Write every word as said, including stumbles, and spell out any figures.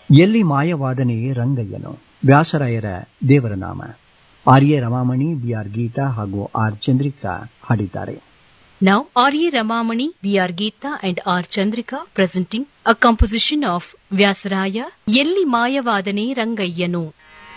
ಎಲ್ಲಿ ಮಾಯವಾದನೆ ರಂಗಯ್ಯನು, ವ್ಯಾಸರಾಯರ ದೇವರ ನಾಮ. R A Ramamani, B R Geetha ಹಾಗೂ ಆರ್ ಚಂದ್ರಿಕಾ ಹಾಡಿದ್ದಾರೆ. Now R E Ramamani, B R Geeta and R Chandrika presenting a composition of Vyasaraya, Yelli Mayavadane Rangayyanu.